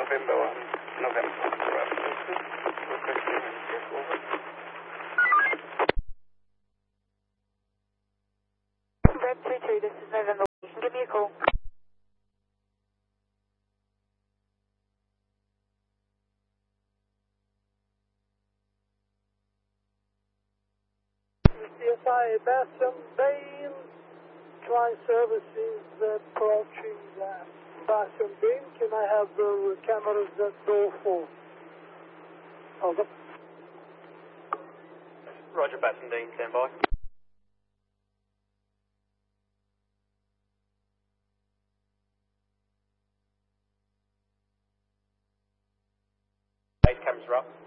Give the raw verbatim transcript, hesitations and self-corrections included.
November one, November. Red three three, this is November. You can give me a call. C S I Bassam Bay, trying services approaching uh, Bassam Bay. Can I have the cameras at door four? Hold up. Roger, Bassendean, stand by. Eight cameras are up.